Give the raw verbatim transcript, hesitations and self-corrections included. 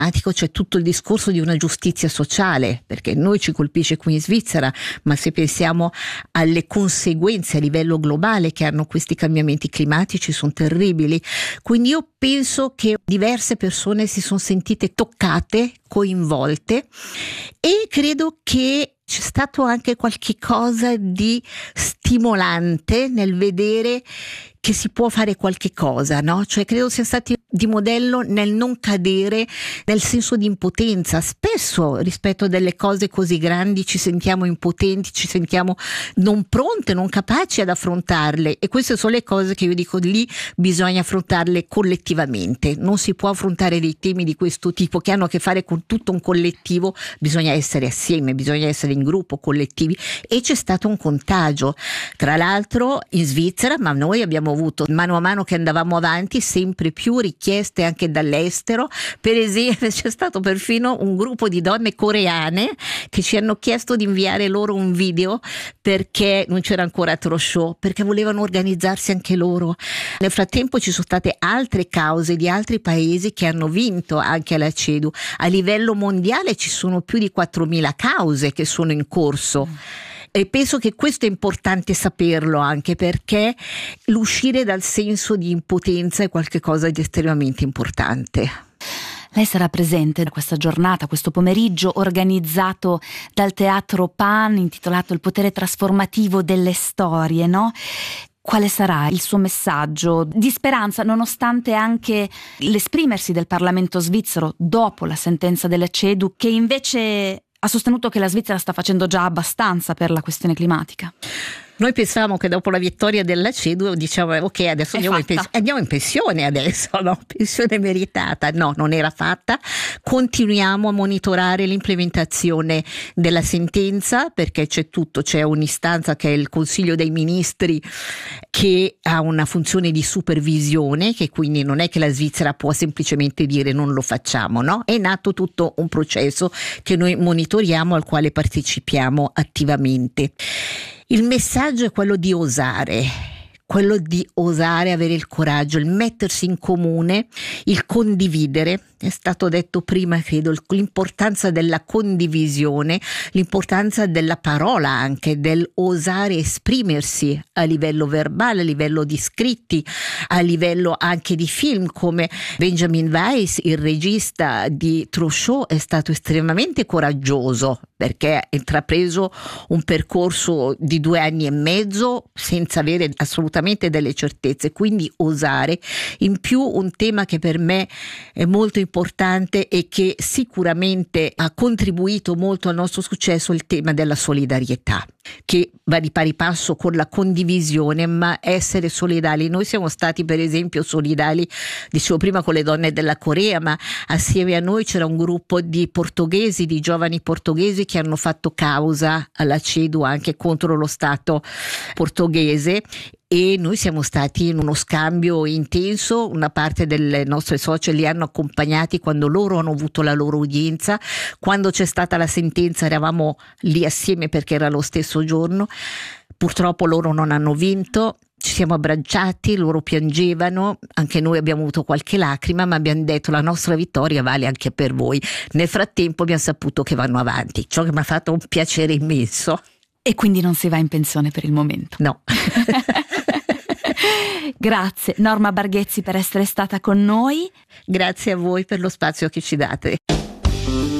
c'è tutto il discorso di una giustizia sociale, perché noi ci colpisce qui in Svizzera, ma se pensiamo alle conseguenze a livello globale che hanno questi cambiamenti climatici sono terribili. Quindi io penso che diverse persone si sono sentite toccate, coinvolte, e credo che c'è stato anche qualche cosa di stimolante nel vedere che si può fare qualche cosa, no? Cioè credo siano stati di modello nel non cadere nel senso di impotenza. Spesso rispetto a delle cose così grandi ci sentiamo impotenti, ci sentiamo non pronte, non capaci ad affrontarle, e queste sono le cose che io dico, lì bisogna affrontarle collettivamente. Non si può affrontare dei temi di questo tipo che hanno a che fare con tutto un collettivo, bisogna essere assieme, bisogna essere in gruppo, collettivi, e c'è stato un contagio. Tra l'altro in Svizzera, ma noi abbiamo avuto mano a mano che andavamo avanti sempre più richieste anche dall'estero. Per esempio c'è stato perfino un gruppo di donne coreane che ci hanno chiesto di inviare loro un video, perché non c'era ancora Troshow, perché volevano organizzarsi anche loro. Nel frattempo ci sono state altre cause di altri paesi che hanno vinto anche alla CEDU. A livello mondiale ci sono più di quattromila cause che sono in corso. E penso che questo è importante saperlo, anche perché l'uscire dal senso di impotenza è qualcosa di estremamente importante. Lei sarà presente a questa giornata, questo pomeriggio organizzato dal Teatro Pan, intitolato Il potere trasformativo delle storie, no? Quale sarà il suo messaggio di speranza, nonostante anche l'esprimersi del Parlamento svizzero dopo la sentenza della CEDU, che invece ha sostenuto che la Svizzera sta facendo già abbastanza per la questione climatica? Noi pensavamo che dopo la vittoria della CEDU diciamo ok, adesso andiamo in, pens- andiamo in pensione adesso, no? Pensione meritata. No, non era fatta. Continuiamo a monitorare l'implementazione della sentenza, perché c'è tutto, c'è un'istanza che è il Consiglio dei Ministri che ha una funzione di supervisione, che quindi non è che la Svizzera può semplicemente dire non lo facciamo, no? È nato tutto un processo che noi monitoriamo, al quale partecipiamo attivamente. Il messaggio è quello di osare, quello di osare, avere il coraggio, il mettersi in comune, il condividere. È stato detto prima, credo, l'importanza della condivisione, l'importanza della parola, anche del osare esprimersi a livello verbale, a livello di scritti, a livello anche di film, come Benjamin Weiss, il regista di Troshow, è stato estremamente coraggioso, perché ha intrapreso un percorso di due anni e mezzo senza avere assolutamente delle certezze, quindi osare. In più un tema che per me è molto importante e che sicuramente ha contribuito molto al nostro successo, è il tema della solidarietà, che va di pari passo con la condivisione, ma essere solidali. Noi siamo stati per esempio solidali, dicevo prima, con le donne della Corea, ma assieme a noi c'era un gruppo di portoghesi, di giovani portoghesi che hanno fatto causa alla CEDU anche contro lo Stato portoghese, e noi siamo stati in uno scambio intenso. Una parte delle nostre social li hanno accompagnati quando loro hanno avuto la loro udienza. Quando c'è stata la sentenza eravamo lì assieme, perché era lo stesso giorno. Purtroppo loro non hanno vinto, ci siamo abbracciati, loro piangevano, anche noi abbiamo avuto qualche lacrima, ma abbiamo detto la nostra vittoria vale anche per voi. Nel frattempo abbiamo saputo che vanno avanti, ciò che mi ha fatto un piacere immenso. E quindi non si va in pensione per il momento? No. Grazie Norma Barghezzi per essere stata con noi. Grazie a voi per lo spazio che ci date.